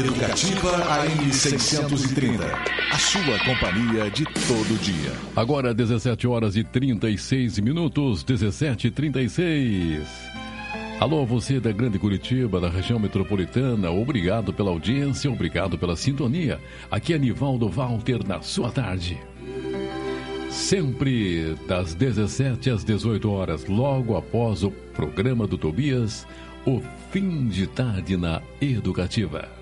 Educativa AM 630. A sua companhia de todo dia. Agora 17 horas e 36 minutos, 17h36. Alô, você da Grande Curitiba, da região metropolitana, obrigado pela audiência, obrigado pela sintonia. Aqui é Nivaldo Walter na sua tarde. Sempre das 17 às 18 horas, logo após o programa do Tobias, o fim de tarde na Educativa.